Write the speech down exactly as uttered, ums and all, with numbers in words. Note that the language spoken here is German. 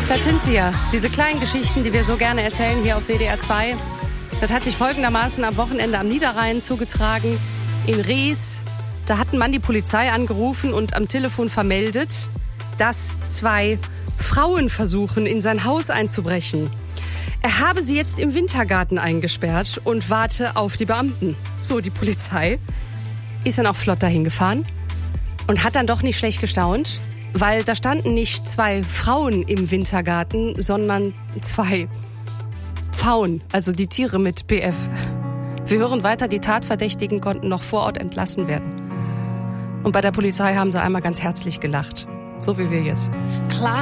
Das sind sie ja, diese kleinen Geschichten, die wir so gerne erzählen hier auf W D R zwei. Das hat sich folgendermaßen am Wochenende am Niederrhein zugetragen. In Rees, da hat ein Mann die Polizei angerufen und am Telefon vermeldet, dass zwei Frauen versuchen, in sein Haus einzubrechen. Er habe sie jetzt im Wintergarten eingesperrt und warte auf die Beamten. So, die Polizei ist dann auch flott dahin gefahren und hat dann doch nicht schlecht gestaunt, weil da standen nicht zwei Frauen im Wintergarten, sondern zwei Pfauen, also die Tiere mit P F. Wir hören weiter, die Tatverdächtigen konnten noch vor Ort entlassen werden. Und bei der Polizei haben sie einmal ganz herzlich gelacht. So wie wir jetzt. Klar.